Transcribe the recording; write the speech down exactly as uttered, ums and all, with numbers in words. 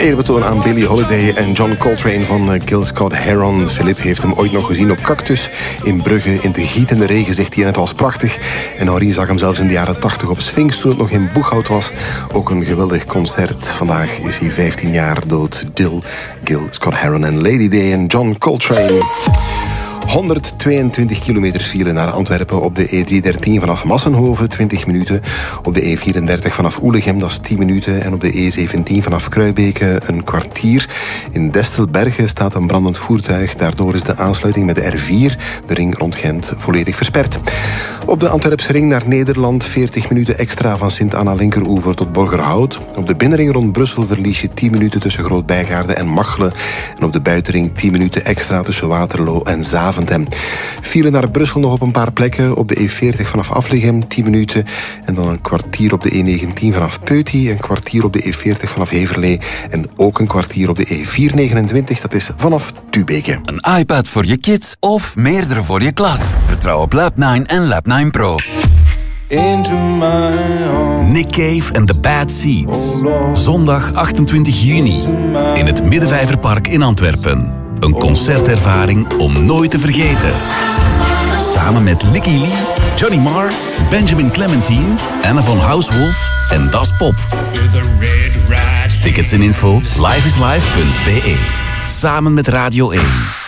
eerbetoon aan Billie Holiday en John Coltrane van Gil Scott-Heron. Philip heeft hem ooit nog gezien op Cactus in Brugge. In de gietende regen zegt hij en het was prachtig. En Henri zag hem zelfs in de jaren tachtig op Sphinx toen het nog in Boeghout was. Ook een geweldig concert. Vandaag is hij vijftien jaar dood. Gil, Gil Scott-Heron en Lady Day en John Coltrane. honderdtweeëntwintig kilometer file naar Antwerpen op de E driehonderddertien vanaf Massenhoven, twintig minuten. Op de E vierendertig vanaf Oelegem, dat is tien minuten. En op de E zeventien vanaf Kruibeke een kwartier. In Destelbergen staat een brandend voertuig. Daardoor is de aansluiting met de R vier, de ring rond Gent, volledig versperd. Op de Antwerpse ring naar Nederland, veertig minuten extra van Sint-Anna-Linkeroever tot Borgerhout. Op de binnenring rond Brussel verlies je tien minuten tussen Groot-Bijgaarde en Machelen. En op de buitenring tien minuten extra tussen Waterloo en Zaventem. File naar Brussel nog op een paar plekken. Op de E veertig vanaf Afligem, tien minuten. En dan een kwartier op de E negentien vanaf Peuty. Een kwartier op de E veertig vanaf Heverlee. En ook een kwartier op de E vierhonderdnegenentwintig, dat is vanaf Tubeke. Een iPad voor je kids of meerdere voor je klas. Vertrouw op Lab nine en Lab nine Pro. Nick Cave and the Bad Seeds. Zondag achtentwintig juni in het Middenvijverpark in Antwerpen. Een concertervaring om nooit te vergeten. Samen met Licky Lee, Johnny Marr, Benjamin Clementine, Anna von Hauswolf en Das Pop. Tickets en info live is live punt be. Samen met Radio één.